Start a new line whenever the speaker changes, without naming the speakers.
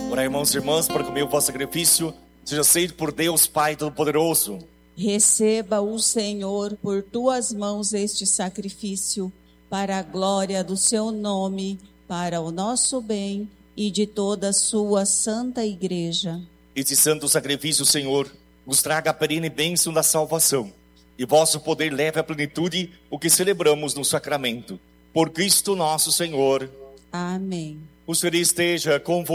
Ora, irmãos e irmãs, para que o meu vosso sacrifício seja aceito por Deus Pai Todo-Poderoso.
Receba o Senhor por tuas mãos este sacrifício, para a glória do seu nome, para o nosso bem e de toda a sua santa igreja.
Este santo sacrifício, Senhor, nos traga a perene bênção da salvação, e vosso poder leve à plenitude o que celebramos no sacramento. Por Cristo nosso Senhor.
Amém.
O Senhor esteja convosco.